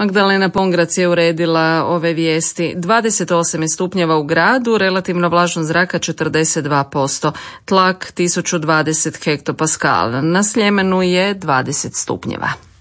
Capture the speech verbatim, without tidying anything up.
Magdalena Pongrac je uredila ove vijesti. dvadeset osam je stupnjeva u gradu, relativno vlažnost zraka četrdeset dva posto, tlak tisuću dvadeset hektopaskala. Na Sljemenu je dvadeset stupnjeva.